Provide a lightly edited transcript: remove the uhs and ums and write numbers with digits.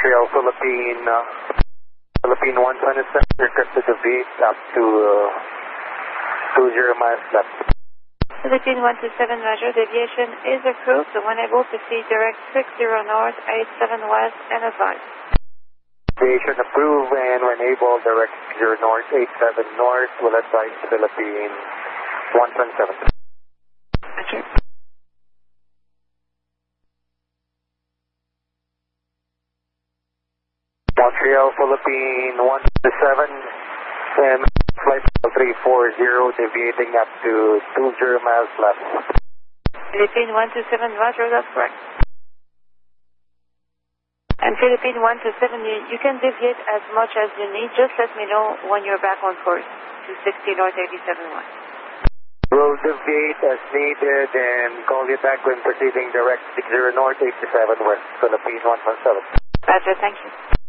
Montreal, Philippine 127, requested to deviate up to 20 miles left. Philippine 127, Roger. Deviation is approved. When able, proceed direct 60 north, 87 west, and advise. Deviation approved, and when able, direct 0 north, 87 north, will advise Philippine 127. Roger. Montreal, Philippine 127, and flight 340, deviating up to 20 miles left. Philippine 127, Roger, that's correct. And Philippine 127, you can deviate as much as you need. Just let me know when you're back on course to 60 north, 87 west. We'll deviate as needed and call you back when proceeding direct 60 north, 87 west, Philippine 117. Roger, thank you.